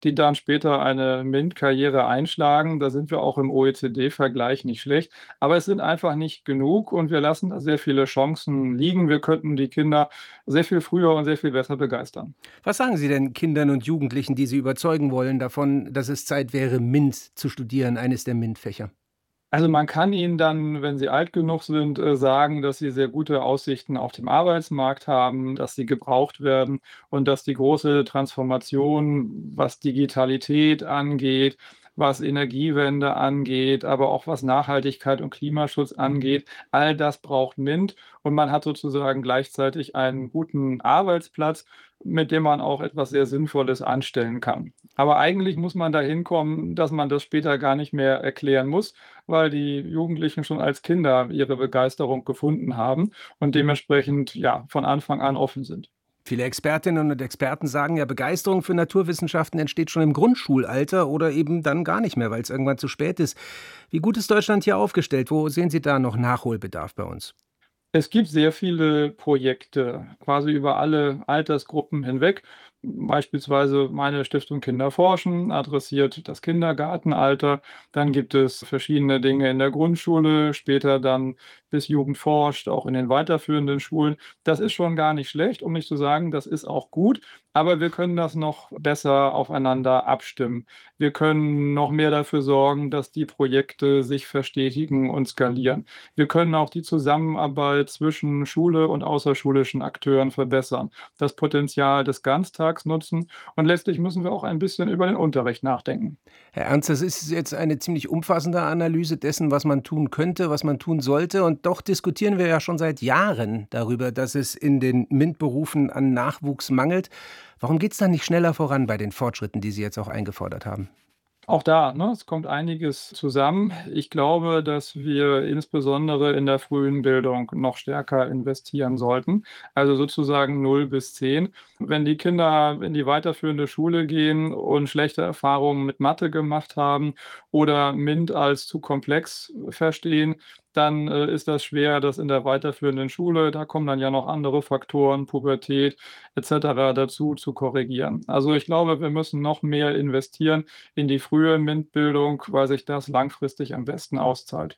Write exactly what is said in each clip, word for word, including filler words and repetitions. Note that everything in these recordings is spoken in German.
die dann später eine MINT-Karriere einschlagen. Da sind wir auch im O E C D-Vergleich nicht schlecht. Aber es sind einfach nicht genug und wir lassen da sehr viele Chancen liegen. Wir könnten die Kinder sehr viel früher und sehr viel besser begeistern. Was sagen Sie denn Kindern und Jugendlichen, die Sie überzeugen wollen davon, dass es Zeit wäre, MINT zu studieren, eines der MINT-Fächer? Also man kann ihnen dann, wenn sie alt genug sind, äh, sagen, dass sie sehr gute Aussichten auf dem Arbeitsmarkt haben, dass sie gebraucht werden und dass die große Transformation, was Digitalität angeht, was Energiewende angeht, aber auch was Nachhaltigkeit und Klimaschutz angeht, all das braucht MINT und man hat sozusagen gleichzeitig einen guten Arbeitsplatz, mit dem man auch etwas sehr Sinnvolles anstellen kann. Aber eigentlich muss man dahin kommen, dass man das später gar nicht mehr erklären muss, weil die Jugendlichen schon als Kinder ihre Begeisterung gefunden haben und dementsprechend, ja, von Anfang an offen sind. Viele Expertinnen und Experten sagen ja, Begeisterung für Naturwissenschaften entsteht schon im Grundschulalter oder eben dann gar nicht mehr, weil es irgendwann zu spät ist. Wie gut ist Deutschland hier aufgestellt? Wo sehen Sie da noch Nachholbedarf bei uns? Es gibt sehr viele Projekte, quasi über alle Altersgruppen hinweg. Beispielsweise meine Stiftung Kinder forschen adressiert das Kindergartenalter. Dann gibt es verschiedene Dinge in der Grundschule, später dann bis Jugend forscht, auch in den weiterführenden Schulen. Das ist schon gar nicht schlecht, um nicht zu sagen, das ist auch gut. Aber wir können das noch besser aufeinander abstimmen. Wir können noch mehr dafür sorgen, dass die Projekte sich verstetigen und skalieren. Wir können auch die Zusammenarbeit zwischen Schule und außerschulischen Akteuren verbessern, das Potenzial des Ganztags nutzen und letztlich müssen wir auch ein bisschen über den Unterricht nachdenken. Herr Ernst, das ist jetzt eine ziemlich umfassende Analyse dessen, was man tun könnte, was man tun sollte. Und doch diskutieren wir ja schon seit Jahren darüber, dass es in den MINT-Berufen an Nachwuchs mangelt. Warum geht es dann nicht schneller voran bei den Fortschritten, die Sie jetzt auch eingefordert haben? Auch da, ne, es kommt einiges zusammen. Ich glaube, dass wir insbesondere in der frühen Bildung noch stärker investieren sollten, also sozusagen null bis zehn. Wenn die Kinder in die weiterführende Schule gehen und schlechte Erfahrungen mit Mathe gemacht haben oder MINT als zu komplex verstehen, dann, äh, ist das schwer, das in der weiterführenden Schule, da kommen dann ja noch andere Faktoren, Pubertät et cetera dazu, zu korrigieren. Also, ich glaube, wir müssen noch mehr investieren in die frühe MINT-Bildung, weil sich das langfristig am besten auszahlt.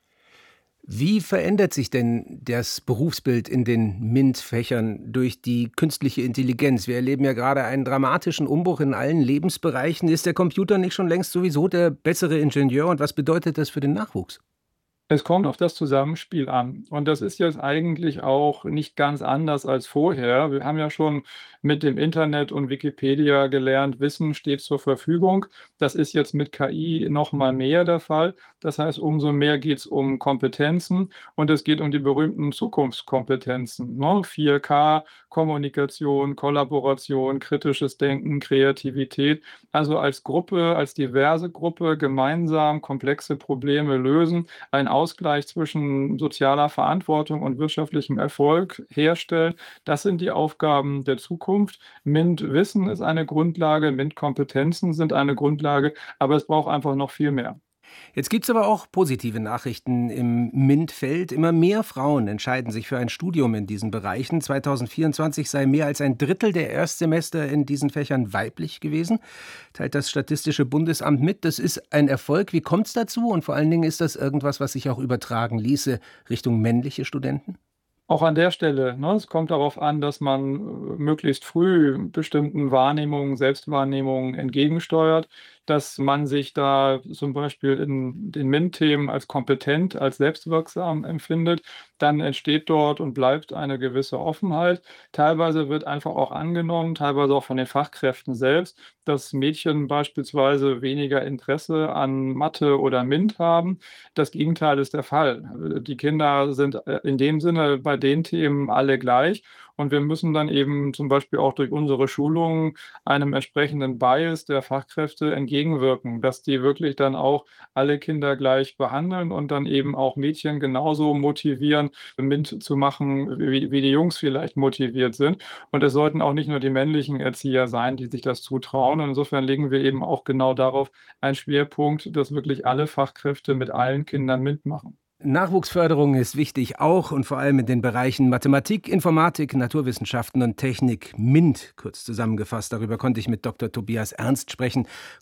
Wie verändert sich denn das Berufsbild in den MINT-Fächern durch die künstliche Intelligenz? Wir erleben ja gerade einen dramatischen Umbruch in allen Lebensbereichen. Ist der Computer nicht schon längst sowieso der bessere Ingenieur und was bedeutet das für den Nachwuchs? Es kommt auf das Zusammenspiel an. Und das ist jetzt eigentlich auch nicht ganz anders als vorher. Wir haben ja schon mit dem Internet und Wikipedia gelernt, Wissen steht zur Verfügung. Das ist jetzt mit K I noch mal mehr der Fall. Das heißt, umso mehr geht es um Kompetenzen und es geht um die berühmten Zukunftskompetenzen, ne? vier K, Kommunikation, Kollaboration, kritisches Denken, Kreativität. Also als Gruppe, als diverse Gruppe gemeinsam komplexe Probleme lösen, ein Ausgleich zwischen sozialer Verantwortung und wirtschaftlichem Erfolg herstellen. Das sind die Aufgaben der Zukunft. MINT-Wissen ist eine Grundlage, MINT-Kompetenzen sind eine Grundlage, aber es braucht einfach noch viel mehr. Jetzt gibt es aber auch positive Nachrichten im MINT-Feld. Immer mehr Frauen entscheiden sich für ein Studium in diesen Bereichen. zweitausendvierundzwanzig sei mehr als ein Drittel der Erstsemester in diesen Fächern weiblich gewesen, teilt das Statistische Bundesamt mit. Das ist ein Erfolg. Wie kommt es dazu? Und vor allen Dingen, ist das irgendwas, was sich auch übertragen ließe Richtung männliche Studenten? Auch an der Stelle, ne, es kommt darauf an, dass man, äh, möglichst früh bestimmten Wahrnehmungen, Selbstwahrnehmungen entgegensteuert, dass man sich da zum Beispiel in den MINT-Themen als kompetent, als selbstwirksam empfindet. Dann entsteht dort und bleibt eine gewisse Offenheit. Teilweise wird einfach auch angenommen, teilweise auch von den Fachkräften selbst, dass Mädchen beispielsweise weniger Interesse an Mathe oder MINT haben. Das Gegenteil ist der Fall. Äh, die Kinder sind, äh, in dem Sinne bei den Themen alle gleich und wir müssen dann eben zum Beispiel auch durch unsere Schulungen einem entsprechenden Bias der Fachkräfte entgegenwirken, dass die wirklich dann auch alle Kinder gleich behandeln und dann eben auch Mädchen genauso motivieren, MINT zu machen, wie wie die Jungs vielleicht motiviert sind. Und es sollten auch nicht nur die männlichen Erzieher sein, die sich das zutrauen. Und insofern legen wir eben auch genau darauf einen Schwerpunkt, dass wirklich alle Fachkräfte mit allen Kindern mitmachen. Nachwuchsförderung ist wichtig, auch und vor allem in den Bereichen Mathematik, Informatik, Naturwissenschaften und Technik, MINT kurz zusammengefasst. Darüber konnte ich mit Doktor Tobias Ernst sprechen,